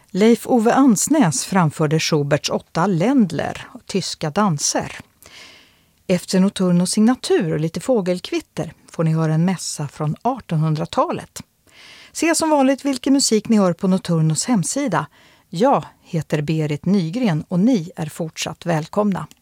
Leif Ove Ansnäs framförde Schuberts 8 Ländler, tyska danser. Efter Notturno signatur och lite fågelkvitter får ni höra en mässa från 1800-talet. Se som vanligt vilken musik ni hör på Notturnos hemsida. Jag heter Berit Nygren och ni är fortsatt välkomna.